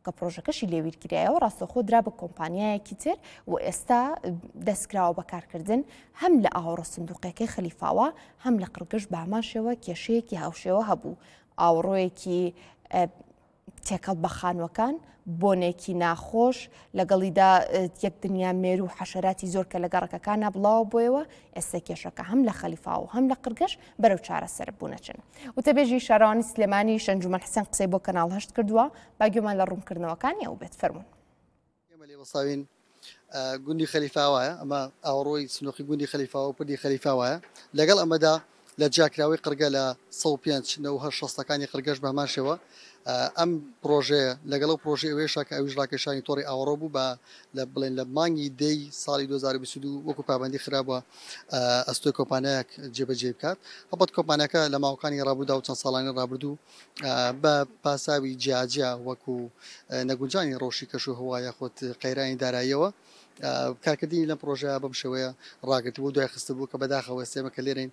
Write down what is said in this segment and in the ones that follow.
کە پرۆژەکەشی لێویرگرایەوە ڕاستەخۆ درا بە کۆمپانیایەکی تر و ئێستا دەستکراوە بەکارکردن هەم لە ئاوەڕە سندوقەکەی خەلیفاوە هەم لە قڕگەشت بە هەماشێوە کێشەیەکی هاوشێوە هەبوو ئاوەڕۆیەکی تێکەڵ بە خانوەکان بۆنێکی ناخۆش لەگەڵیدا یەک دنیا مێر و حەشەراتی زۆر کە لە گەڕەکەکانە بڵاو بۆیەوە ئێستا کێشەکە هەم لە خەلیفاوە هەم لە قڕگەشت بەرەو چارەسەر بوونەچن. وتەبێژی شارەوانی سلێمانی شەنجومەن حسێن قسەی بۆ کەناڵ هەشت کردووە باگوێمان لە ڕوونکردنەوەکانی ئەو بێت فەرموون. ئێمە لێوەساوین گوندی خەلیفاوایە ئەمە ئاوەڕۆی سنووقی گوندی خەلیفاوە و پردی خەلیفاوایە لەگەڵ ئەمەدا لە جاکراوەی قڕگە لە 105 قڕگەشت بە هەمان شێوە ئەم پرۆژەیە لەگەڵ پرۆژه ئەوێشە کە ئەویش ڕاکێشانی تۆڕی ئاوەڕۆ بوو بە لە بڵێن لە مانگی دەی ساڵی 2022 وەکو پابندی خراپە ئەستۆی کۆمپانیایەک جێبەجێ بکات هەبەت کۆمپانیەکە لە ماوەکانی ڕابردوودا و چەند ساڵانی ڕابردوو بە پاساوی جیاجیا وەکو نەگونجانی ڕۆشی کەش و هەوایە خۆت قەیرانی داراییەوە کارکردنی لەم پرۆژەیە بەم شێوەیە ڕاگرتبوو دوای خستە بوو کە بەداخەوە سێمە کە لێرەین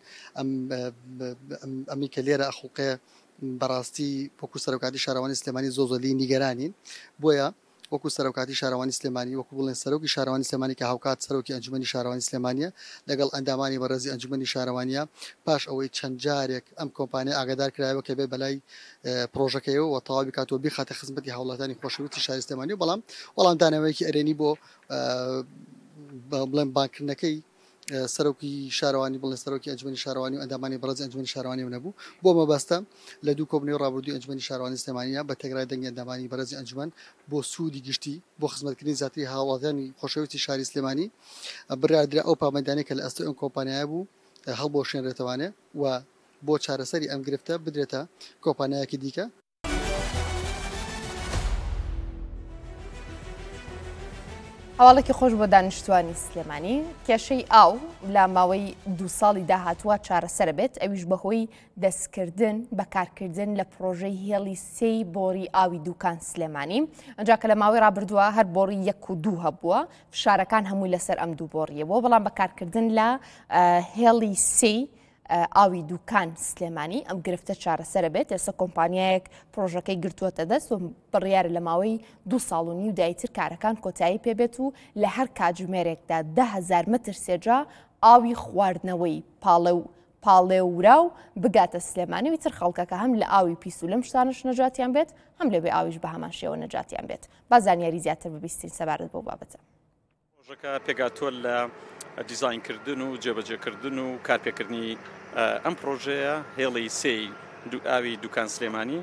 ئەمی کە لێرە ئەخوڵقەیە بەڕاستی وەکو سەرۆکاتی شارەوانی سلێمانی زۆزۆلی نیگەرانین بۆیە وەکو سەرۆکاتی شارەوانی سلێمانی وەکو بڵێن سەرۆکی شارەوانی سلێمانی کە هاوکات سەرۆکی ئەنجومەنی شارەوانی سلێمانیە لەگەڵ ئەندامانی بەڕێزی ئەنجومەنی شارەوانیە پاش ئەوەی چەند جارێک ئەم کۆمپانیا ئاگادار کرایەوە کە بێ بەلای پرۆژەکەیەوە و تەواوی کاتەوە بیخاتە خزمەتی هاوڵاتیانی خۆشەویستی شاری سلێمانی و بەڵام وەڵامدانەوەیەکی ئەرێنی بۆ بڵێن بانکردنەکەی سەرۆکی شارەوانی بڵێن سەرۆکی ئەنجومەنی شارەوانی و ئەندامانی بەڕێزی ئەنجومەنی شارەوانی نەبوو بۆ مەبەستە لە دوو کۆبنەوەی ڕابردووی ئەنجومەنی شارەوانی سلێمانیە بە تێگرای دەنگی ئەندامانی بەڕێزی ئەنجومەن بۆ سوودی گشتی بۆ خزمەتکردنی زیاتری هاوڵاتیانی خۆشەویستی شاری سلێمانی بڕیاردرا ئەو پابندانەی کە لە ئەستۆی ئەم کۆمپانیایە بوو هەڵبۆشێنرێتەوانێ و بۆ چارەسەری ئەم گرفتە بدرێتە کۆمپانیایەکی دیکە. هەواڵێکی خۆش بۆ دانیشتوانی سلێمانی کێشەی ئاو لە ماوەی 2 ساڵی داهاتووە چارەسەر بێت ئەویش بەهۆی دەستکردن بەکارکردن لە پرۆژەی هێڵی سێی بۆری ئاوی دووکان سلێمانی ئەنجا کە لە ماوەی ڕابردووە هەر بۆری 1 و 2 هەبووە فشارەکان هەمووی لەسەر ئەم دوو بۆڕیەوە بەڵام بەکارکردن لە هێڵی سێی ئاوی دووکان سلێمانی ئەم گرفتە چارەسەرە بێت ئێستا کۆمپانیایەک پرۆژەکەی گرتووەتە دەست و بڕیارە لە ماوەی 2 ساڵ و نیو دایتر کارەکان کۆتایی پێبێت و لە هەر کاتژمێرێکدا 10,000 متر سێجا ئاوی خواردنەوەی پاڵێورا و بگاتە سلێمانی ویتر خەڵکەکە هەم لە ئاوی پیس و لەم شتانش نەجاتیان بێت هەم لەبێ ئاویش بە هەمان شێوە نەجاتیان بێت با زانیاری زیاتر ببیستین سەبارەت بۆ بابەتە. پرۆژەکە پێگاتۆ لە دیزاینکردن و جێبەجێکردن و کارپێکردنی ئەم پرۆژەیە هێڵی سێی ئاوی دووکان سلێمانی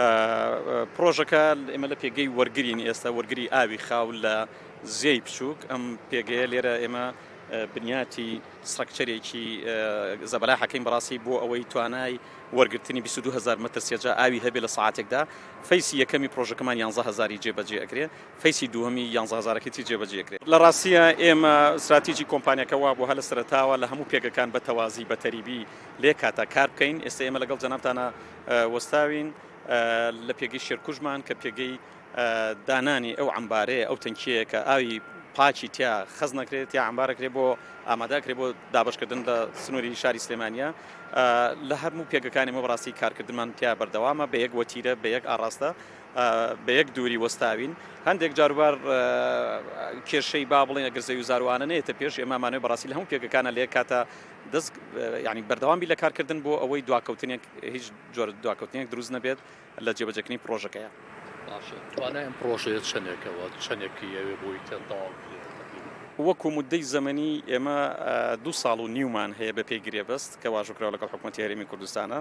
پرۆژەکە ئێمە لە پێگەی وەرگرین ئێستا وەرگری ئاوی خاو لە زێی بچووک ئەم پێگەیە لێرە ئێمە بنیاتی سڕکچەرێکی زەبەلا حەکەین بەڕاستی بۆ ئەوەی توانای وەرگرتنی 22,000 متر سێجا ئاوی هەبێ لە ساعتێکدا فەیسی یەکەمی پرۆژەکەمان 11,000 جێبەجێ ئەکرێ فەیسی دووەمی 11,000ی جێبەجێ ئەکرێت لە ڕاستیە ئێمە استراتیژی کۆمپانیەکەوا بۆ هە لە سەرەتاوە لە هەموو پێگەکان بە تەوازی بە تەریبی لێ کاتە کار بکەین ئێستا ئێمە لەگەڵ جەنابتانە وەستاوین لە پێگەی شێرکوژمان کە پێگەی دانانی ئەو عەمبارەیە ئەو تەنکیەیە کە ئاوی پاچی تیا خەز نەکرێت یا عەمبارەکرێت بۆ ئامادەکرێت بۆ دابشکردن لە سنووری شاری سلێمانیە لە هەرموو پێگەکانی مە بەڕاستی کارکردنمان تیا بەردەوامە بە یەک وەتیرە بە یەک ئاڕاستە بە یەک دووری وەستاوین هەندێک جاروبار کێشەی با بڵێن ئەگەر زەوی زاروانە نێتە پێش ئێمەمانەوەی بەڕاستی لە هەموو پێگەکانە لێ کاتە دەست ینی بەردەوامی لە کارکردن بۆ ئەوەی دواکەوتنێک هیچ جۆرە دواکەوتنێک دروست نەبێت لە جێبەجێکردنی پرۆژەکەیە. توانای ئەم پرۆژەیە چەندێکەوە چەندێکی ئەوێ بۆی تەواو وەکو مدەی زەمەنی ئێمە 2 ساڵ و نیومان هەیە بە پێگیرێ بەست کە واژۆکراوە لەگەڵ حکوومەتی هەرێمی کوردستانە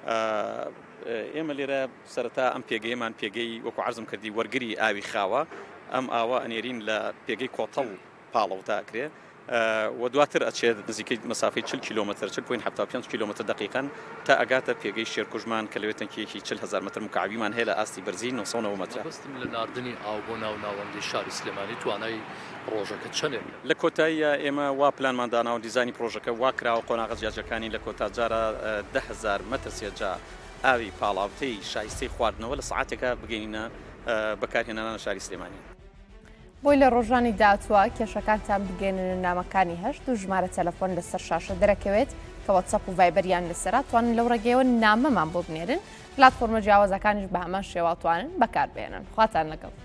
ئێمە لێرە سەرەتا ئەم پێگەیەمان پێگەی وەکو عەرزم کردی وەرگری ئاوی خاوە ئەم ئاوە ئەنێرین لە پێگەی کۆتەڵ پاڵەوە تاکرێ و دواتر ئەچێت نزیکەی مەسافەی 40 کیلۆمەتر 40.75 کیلۆمەتر دقیقاً تا ئەگاتە پێگەی شێرکوژمان کە لەوێ تەنکیەکی 40,000 متر مکعبیمان هەیە لە ئاستی بەرزی 990 متر. بەستم لە ناردنی ئاو بۆ ناوەندی شاری سلێمانی توانای پرۆژەکە چەندێک لە کۆتاییە ئێمە وا پلانمان داناوە دیزانی پرۆژەکە وا کراوە قۆناغە جیاجەکانی لە کۆتا جارە 10,000 متر سێجا ئاوی پاڵاوتەی شایستەی خواردنەوە لە سەعاتێکە بگەینە بەکارهێنانە شاری سلێمانی. بۆی لە ڕۆژانی داهاتووە کێشەکانتان بگەێنن نامەکانی هەشت و ژمارە تەلەفۆن لەسەر شاشە دەرەکەوێت کە واتسەپ و ڤایبەریان لەسەرا توانن لەو ڕێگەیەوە نامەمان بۆ بنێرن پلاتفۆرمە جیاوازەکانیش بە هەمان شێوە توانن بەکاربێنن خواتان لەگەڵ.